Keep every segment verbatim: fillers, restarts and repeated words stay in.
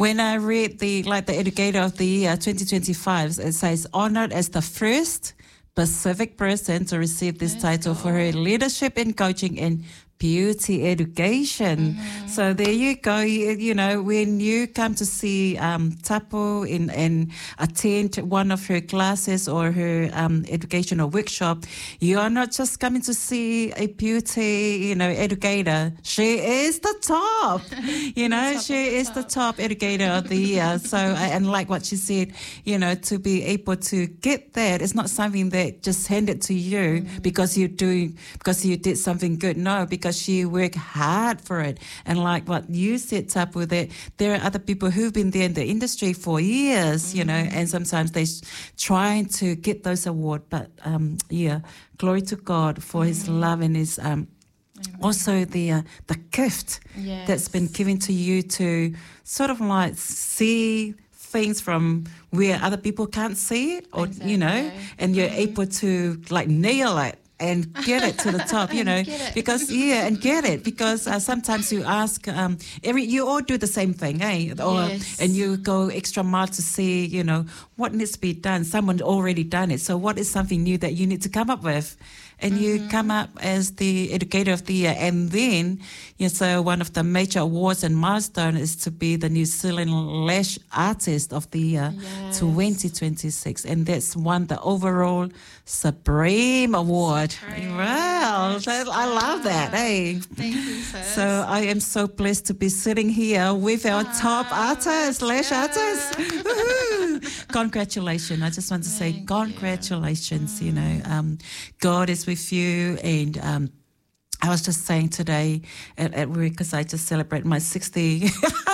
when I read the like the Educator of the Year twenty twenty-five, it says honored as the first Pacific person to receive this That's title cool. for her leadership in coaching and beauty education. Mm-hmm. So there you go. You, you know, when you come to see um, Tapu in, and attend one of her classes or her um, educational workshop, you are not just coming to see a beauty, you know, educator. She is the top. You know, top she of the is the top. top educator of the year. So, and like what she said, you know, to be able to get that, it's not something that just handed to you Mm-hmm. because you're doing, because you did something good. No, because she worked hard for it. And like what you said, Tapu, that there are other people who've been there in the industry for years, mm-hmm. you know, and sometimes they're trying to get those awards. But um, yeah, glory to God for mm-hmm. his love and his um, also the uh, the gift Yes. that's been given to you to sort of like see things from where other people can't see it, or Exactly. you know, and you're Mm-hmm. able to like nail it and get it to the top, you know, Get it. because yeah, and get it because uh, sometimes you ask um, every you all do the same thing, eh? Or Yes. and you go extra mile to see, you know, what needs to be done. Someone's already done it, so what is something new that you need to come up with? And Mm-hmm. you come up as the Educator of the Year, and then you know, so one of the major awards and milestone is to be the New Zealand Lash Artist of the Year Yes. twenty twenty-six, and that's won the overall Supreme Award. Supreme. Wow, that, I love that, eh? Thank you, sis. So I am so blessed to be sitting here with our top artist, lash yeah. artist. Woohoo! Congratulations. I just want to say Thank congratulations. You. you know, um, God is with you. And um, I was just saying today at, at work, because I just celebrate my sixty,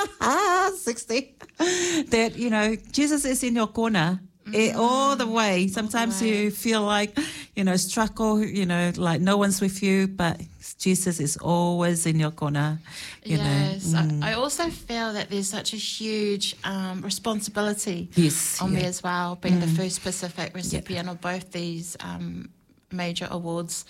sixty, that, you know, Jesus is in your corner. Eh, all the way. Sometimes way. you feel like, you know, struggle, you know, like no one's with you, but Jesus is always in your corner. You yes. know. Mm. I, I also feel that there's such a huge um, responsibility Yes, on yeah. me as well, being the first Pacific recipient of both these um, major awards.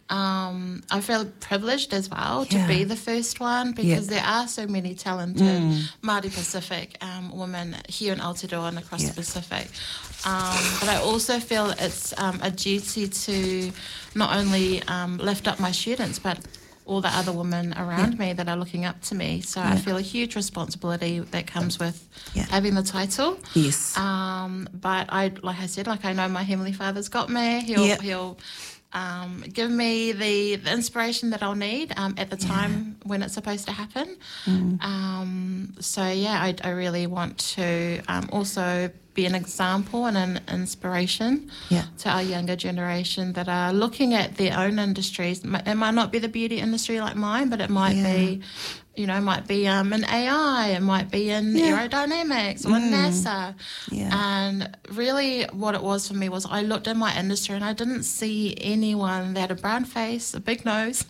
Um, I feel privileged as well Yeah. to be the first one, because there are so many talented Māori Pacific um, women here in Aotearoa and across Yeah. the Pacific. Um, but I also feel it's um, a duty to not only um, lift up my students, but all the other women around Yeah. me that are looking up to me. So Yeah. I feel a huge responsibility that comes with Yeah. having the title. Yes. Um, but I, like I said, like I know my Heavenly Father's got me. He'll, Yeah. he'll um, give me the, the inspiration that I'll need um, at the time when it's supposed to happen. Mm. Um, so yeah, I, I really want to um, also be an example and an inspiration Yeah. to our younger generation that are looking at their own industries. It might not be the beauty industry like mine, but it might Yeah. be, you know, it might be um, in A I, it might be in Yeah. aerodynamics or in NASA. Yeah. And really what it was for me was I looked in my industry and I didn't see anyone that had a brown face, a big nose,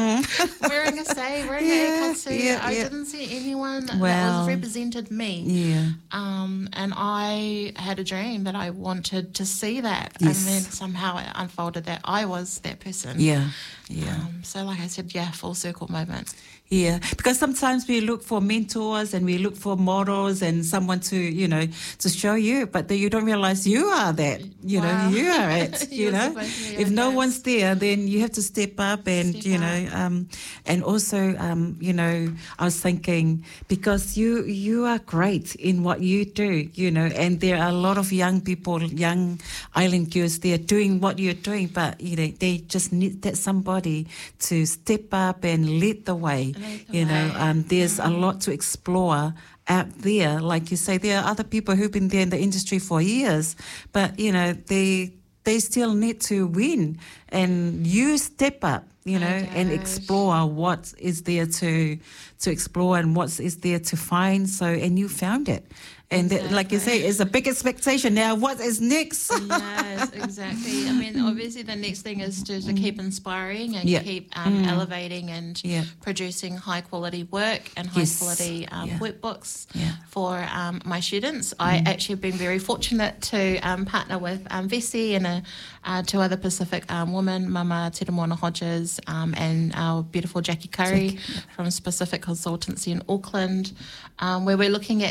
wearing a say, wearing Yeah, a katsu. yeah, I yeah. didn't see anyone that Wow. was represented me. Yeah. Um, and I had a dream that I wanted to see that. Yes. And then somehow it unfolded that I was that person. Yeah. Yeah. Um, so like I said, yeah, full circle moment. Yeah, because sometimes we look for mentors and we look for models and someone to, you know, to show you, but then you don't realize you are that, you Wow. know, you are it, you You're know. supposed to be If it, no yes. one's there, then you have to step up and, Step you know, up. um, and also, um, you know, I was thinking, because you, you are great in what you do, you know, and there are a lot of young people, young island girls there doing what you're doing, but, you know, they just need that somebody to step up and lead the way, Lead the you know. way. Um, there's a lot to explore out there. Like you say, there are other people who've been there in the industry for years, but, you know, they they still need to win. And you step up, you know, Oh, and gosh. explore what is there to to explore and what is there to find. So, and you found it. And that, like you say, Exactly. it's a big expectation. Now, what is next? Yes, exactly. I mean, obviously the next thing is to, to keep inspiring and Yeah. keep um, elevating and Yeah. producing high quality work and high Yes. quality um, Yeah. workbooks Yeah. for um, my students. I actually have been very fortunate to um, partner with um, Vessi and a, uh, two other Pacific um, women, Mama Te Ramona Hodges um, and our beautiful Jackie Curry Jackie, from Pacific Consultancy in Auckland, um, where we're looking at